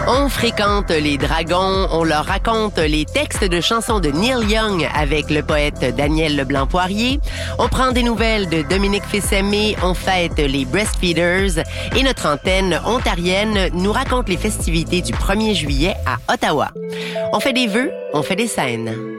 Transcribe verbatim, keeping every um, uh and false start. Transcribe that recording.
On fréquente les dragons, on leur raconte les textes de chansons de Neil Young avec le poète Daniel Leblanc-Poirier. On prend des nouvelles de Dominique Fils-Aimé, on fête les breastfeeders et notre antenne ontarienne nous raconte les festivités du premier juillet à Ottawa. On fait des vœux, on fait des scènes.